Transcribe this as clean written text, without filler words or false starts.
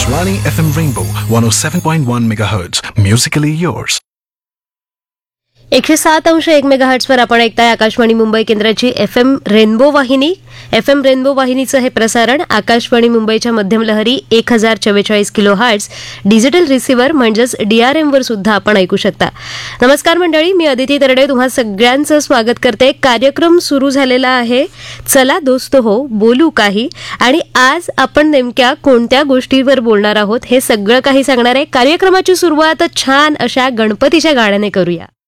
Akashvani FM Rainbow 107.1 MHz. Musically yours. 107.1 मेगाहर्ट्झवर आपण ऐकताय आकाशवाणी मुंबई केंद्राची FM रेनबो वाहिनी. FM रेनबो वाहिनीचं हे प्रसारण आकाशवाणी मुंबईच्या मध्यम लहरी 1044 किलो हर्ट्झ डिजिटल रिसिव्हर म्हणजेच DRM वर सुद्धा आपण ऐकू शकता. नमस्कार मंडळी, मी अदिती तरडे तुम्हा सगळ्यांचं स्वागत करते. कार्यक्रम सुरू झालेला आहे. चला दोस्त हो बोलू काही, आणि आज आपण नेमक्या कोणत्या गोष्टीवर बोलणार आहोत हे सगळं काही सांगणार आहे. कार्यक्रमाची सुरुवात छान अशा गणपतीच्या गाण्याने करूया.